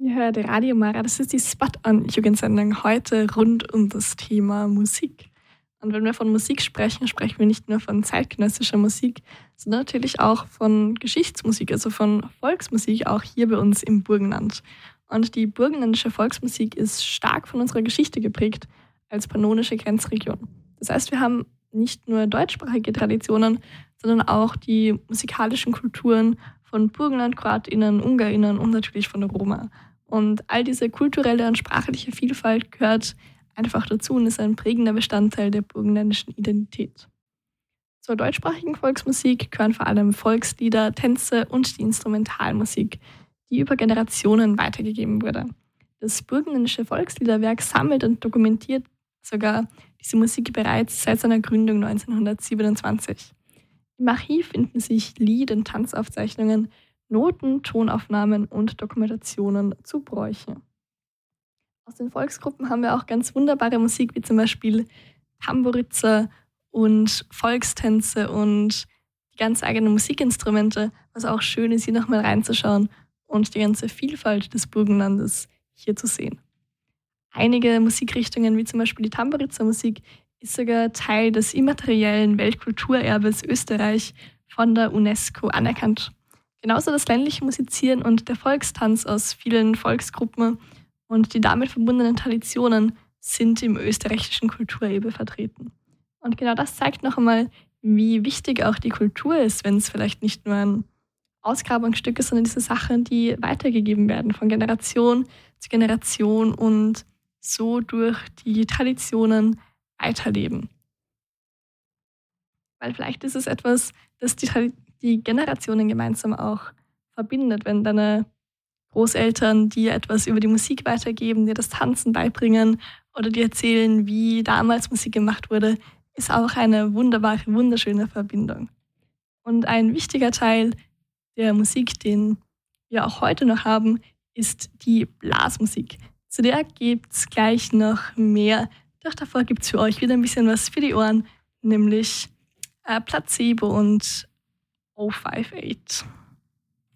Ihr hört Radio Mara, das ist die Spot-on-Jugendsendung heute rund um das Thema Musik. Und wenn wir von Musik sprechen, sprechen wir nicht nur von zeitgenössischer Musik, sondern natürlich auch von Geschichtsmusik, also von Volksmusik, auch hier bei uns im Burgenland. Und die burgenländische Volksmusik ist stark von unserer Geschichte geprägt als pannonische Grenzregion. Das heißt, wir haben nicht nur deutschsprachige Traditionen, sondern auch die musikalischen Kulturen von Burgenland, KroatInnen, UngarInnen und natürlich von der Roma. Und all diese kulturelle und sprachliche Vielfalt gehört einfach dazu und ist ein prägender Bestandteil der burgenländischen Identität. Zur deutschsprachigen Volksmusik gehören vor allem Volkslieder, Tänze und die Instrumentalmusik, die über Generationen weitergegeben wurde. Das burgenländische Volksliederwerk sammelt und dokumentiert sogar diese Musik bereits seit seiner Gründung 1927. Im Archiv finden sich Lied- und Tanzaufzeichnungen, Noten, Tonaufnahmen und Dokumentationen zu Bräuchen. Aus den Volksgruppen haben wir auch ganz wunderbare Musik, wie zum Beispiel Tamburica und Volkstänze und die ganz eigenen Musikinstrumente, was auch schön ist, hier nochmal reinzuschauen und die ganze Vielfalt des Burgenlandes hier zu sehen. Einige Musikrichtungen, wie zum Beispiel die Tamburica-Musik, ist sogar Teil des immateriellen Weltkulturerbes Österreich von der UNESCO anerkannt. Genauso das ländliche Musizieren und der Volkstanz aus vielen Volksgruppen und die damit verbundenen Traditionen sind im österreichischen Kulturerbe vertreten. Und genau das zeigt noch einmal, wie wichtig auch die Kultur ist, wenn es vielleicht nicht nur ein Ausgrabungsstück ist, sondern diese Sachen, die weitergegeben werden von Generation zu Generation und so durch die Traditionen weiterleben. Weil vielleicht ist es etwas, das die Generationen gemeinsam auch verbindet, wenn deine Großeltern dir etwas über die Musik weitergeben, dir das Tanzen beibringen oder dir erzählen, wie damals Musik gemacht wurde, ist auch eine wunderbare, wunderschöne Verbindung. Und ein wichtiger Teil der Musik, den wir auch heute noch haben, ist die Blasmusik. Zu der gibt es gleich noch mehr. Doch davor gibt es für euch wieder ein bisschen was für die Ohren, nämlich Placebo und 058.